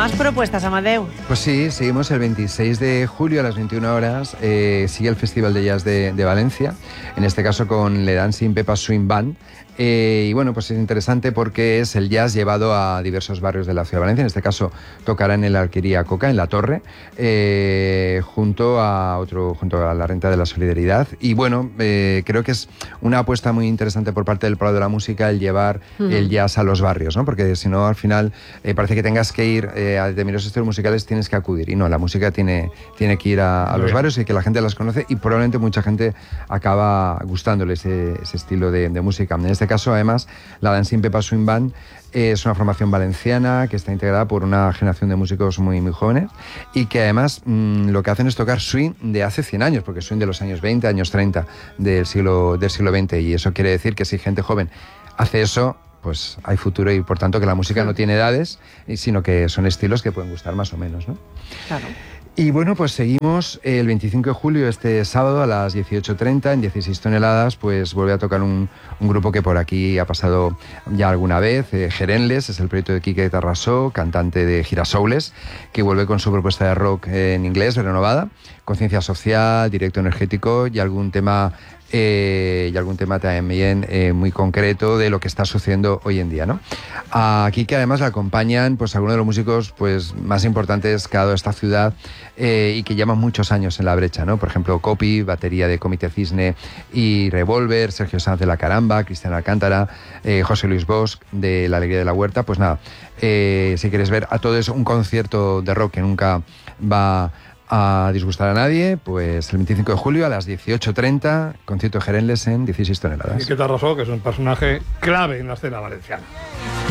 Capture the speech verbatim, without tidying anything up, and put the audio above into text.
Más propuestas, Amadeu. Pues sí, seguimos el veintiséis de julio a las veintiuna horas. Eh, sigue el Festival de Jazz de, de Valencia, en este caso con Le Dancing Pepa Swing Band. Eh, y bueno, pues es interesante porque es el jazz llevado a diversos barrios de la ciudad de Valencia. En este caso tocará en el Alquería Coca, en La Torre, eh, junto a otro, junto a la Renta de la Solidaridad. Y bueno, eh, creo que es una apuesta muy interesante por parte del Palo de la Música el llevar uh-huh. el jazz a los barrios, ¿no? Porque si no, al final eh, parece que tengas que ir eh, a determinados estilos musicales, tienes que acudir. Y no, la música tiene, tiene que ir a, a los barrios y que la gente las conoce, y probablemente mucha gente acaba gustándole ese, ese estilo de, de música. En este caso, además, la Dancing Pepa Swing Band es una formación valenciana que está integrada por una generación de músicos muy, muy jóvenes, y que además mmm, lo que hacen es tocar swing de hace cien años, porque swing de los años veinte, años treinta del siglo, del siglo veinte, y eso quiere decir que si gente joven hace eso, pues hay futuro, y por tanto que la música no tiene edades, sino que son estilos que pueden gustar más o menos, ¿no? Claro. Y bueno, pues seguimos el veinticinco de julio, este sábado a las dieciocho treinta, en dieciséis toneladas, pues vuelve a tocar un, un grupo que por aquí ha pasado ya alguna vez, eh, Gerenles, es el proyecto de Quique Tarrasó, cantante de Girasoules, que vuelve con su propuesta de rock en inglés, renovada, conciencia social, directo energético y algún tema... Eh, y algún tema también eh, muy concreto de lo que está sucediendo hoy en día, ¿no? Aquí que además le acompañan pues algunos de los músicos pues más importantes que ha dado esta ciudad eh, y que llevan muchos años en la brecha, ¿no? Por ejemplo, Copi, batería de Comité Cisne y Revolver, Sergio Sanz de La Caramba, Cristian Alcántara, eh, José Luis Bosch de La Alegría de la Huerta. Pues nada, eh, si quieres ver a todo eso, un concierto de rock que nunca va a disgustar a nadie, pues el veinticinco de julio a las dieciocho treinta, concierto de Gerenles en dieciséis toneladas. Quique Tarrasó, que es un personaje clave en la escena valenciana.